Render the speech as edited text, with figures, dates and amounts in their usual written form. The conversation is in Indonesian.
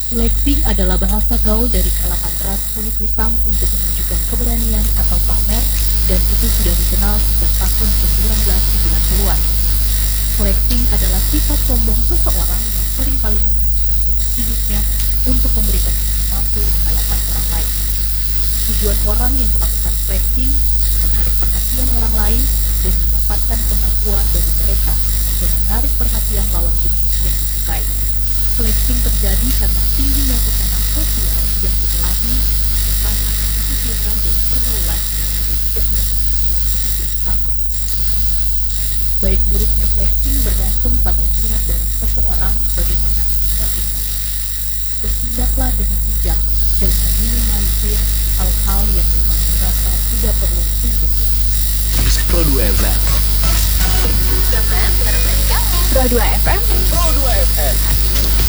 Flexing adalah bahasa gaul dari kalangan ras kulit hitam untuk menunjukkan keberanian atau pamer, dan itu sudah dikenal sejak tahun 1990-an. Flexing adalah sifat sombong seseorang yang seringkali menggunakan gaya hidupnya untuk memberikan kesan mampu di hadapan orang lain. Tujuan orang yang melakukan flexing menarik perhatian orang lain dan mendapatkan pengakuan dari mereka dan menarik perhatian lawan jenis yang disukai. Flexing terjadi karena tingginya tekanan sosial yang dialami bukan akan dikucilkan dari pergaulan dan tidak melakukan hidup yang sama. Baik buruknya flexing bergantung pada niat dari seseorang bagaimana menyikapinya. Bertindaklah dengan bijak dan meminimalisir hal-hal yang memang dirasa tidak perlu untuk dilakukan. Pro 2 FM. Teman terbaik kamu. Pro 2 FM. Pro 2 FM.